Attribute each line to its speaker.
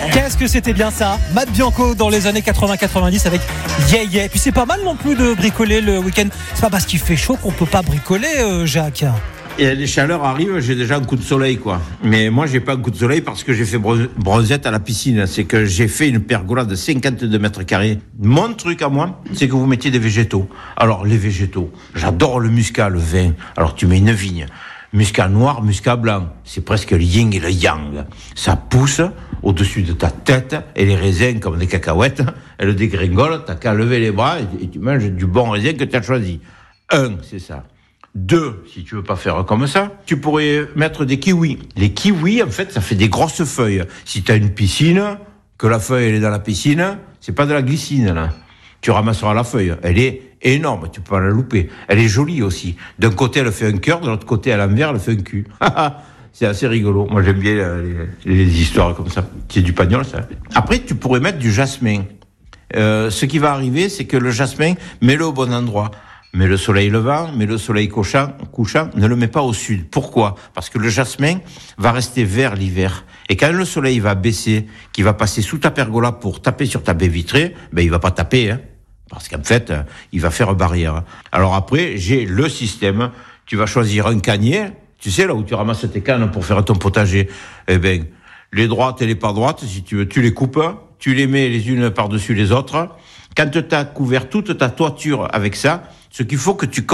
Speaker 1: Qu'est-ce que c'était bien ça, Matt Bianco dans les années 80-90 avec Yeah Yeah. Puis c'est pas mal non plus de bricoler le week-end. C'est pas parce qu'il fait chaud qu'on peut pas bricoler, Jacques.
Speaker 2: Et les chaleurs arrivent, j'ai déjà un coup de soleil, quoi. Mais moi, j'ai pas un coup de soleil parce que j'ai fait bronzette à la piscine. C'est que j'ai fait une pergola de 52 mètres carrés. Mon truc à moi, c'est que vous mettiez des végétaux. Alors, les végétaux, j'adore le muscat, le vin. Alors, tu mets une vigne. Muscat noir, muscat blanc. C'est presque le yin et le yang. Ça pousse au-dessus de ta tête et les raisins, comme des cacahuètes, elles dégringolent. T'as qu'à lever les bras et tu manges du bon raisin que tu as choisi. C'est ça. 2, si tu veux pas faire comme ça, tu pourrais mettre des kiwis. Les kiwis, en fait, ça fait des grosses feuilles. Si tu as une piscine, que la feuille elle est dans la piscine, c'est pas de la glycine là. Tu ramasseras la feuille. Elle est énorme, tu peux pas la louper. Elle est jolie aussi. D'un côté, elle fait un cœur, de l'autre côté, à l'envers, elle fait un cul. C'est assez rigolo. Moi, j'aime bien les histoires comme ça. C'est du pagnol, ça. Après, tu pourrais mettre du jasmin. Ce qui va arriver, c'est que le jasmin, mets-le au bon endroit. Mais le soleil levant, mais le soleil couchant, ne le mets pas au sud. Pourquoi ? Parce que le jasmin va rester vert l'hiver. Et quand le soleil va baisser, qui va passer sous ta pergola pour taper sur ta baie vitrée, il va pas taper, hein. Parce qu'en fait, il va faire barrière. Alors après, j'ai le système. Tu vas choisir un canier, tu sais, là où tu ramasses tes cannes pour faire ton potager. Les droites et les pas droites, si tu veux, tu les coupes, tu les mets les unes par-dessus les autres. Quand tu as couvert toute ta toiture avec ça, ce qu'il faut que tu